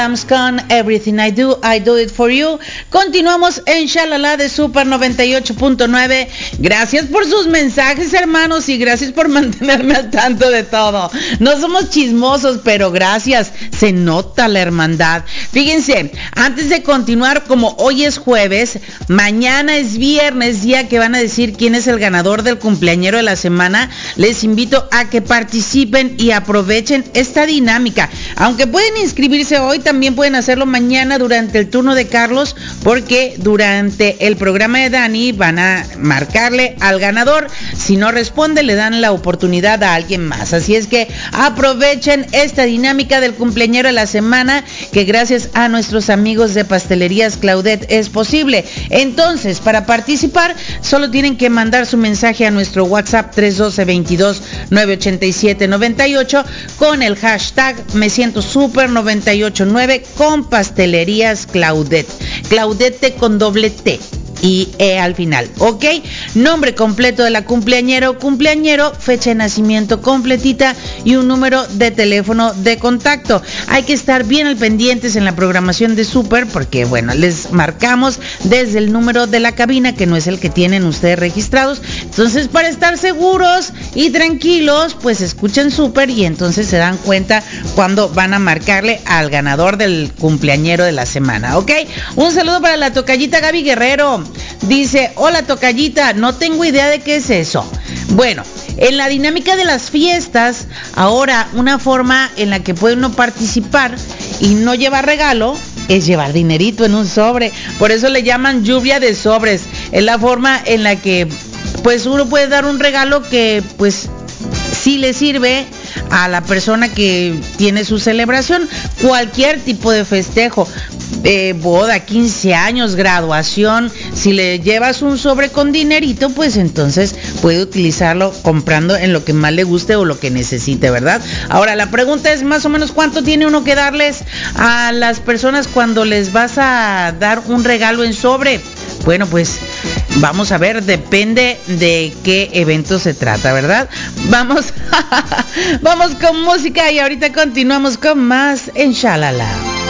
Con Everything I Do It For You. Continuamos en Shalala de Super 98.9. Gracias por sus mensajes, hermanos, y gracias por mantenerme al tanto de todo. No somos chismosos, pero gracias. Se nota la hermandad. Fíjense, antes de continuar, como hoy es jueves, mañana es viernes, día que van a decir quién es el ganador del cumpleañero de la semana. Les invito a que participen y aprovechen esta dinámica. Aunque pueden inscribirse hoy, también pueden hacerlo mañana durante el turno de Carlos, porque durante el programa de Dani van a marcarle al ganador. Si no responde, le dan la oportunidad a alguien más. Así es que aprovechen esta dinámica del cumpleañero de la semana, que gracias a nuestros amigos de Pastelerías Claudette es posible. Entonces, para participar, solo tienen que mandar su mensaje a nuestro WhatsApp 312-22-987-98 con el hashtag Me Siento Super 989 con Pastelerías Claudette. Claudette con doble T y al final, ¿ok? Nombre completo de la cumpleañera o cumpleañero, fecha de nacimiento completita y un número de teléfono de contacto. Hay que estar bien al pendientes en la programación de Super, porque bueno, les marcamos desde el número de la cabina, que no es el que tienen ustedes registrados. Entonces, para estar seguros y tranquilos, pues escuchen Super y entonces se dan cuenta cuando van a marcarle al ganador del cumpleañero de la semana, ¿ok? Un saludo para la tocallita Gaby Guerrero. Dice, hola tocallita, no tengo idea de qué es eso. Bueno, en la dinámica de las fiestas, ahora una forma en la que puede uno participar y no llevar regalo es llevar dinerito en un sobre. Por eso le llaman lluvia de sobres. Es la forma en la que pues uno puede dar un regalo que pues sí le sirve a la persona que tiene su celebración, cualquier tipo de festejo, boda, 15 años, graduación. Si le llevas un sobre con dinerito, pues entonces puede utilizarlo comprando en lo que más le guste o lo que necesite, ¿verdad? Ahora, la pregunta es más o menos cuánto tiene uno que darles a las personas cuando les vas a dar un regalo en sobre. Bueno, pues vamos a ver, depende de qué evento se trata, ¿verdad? Vamos con música y ahorita continuamos con más en Shalala.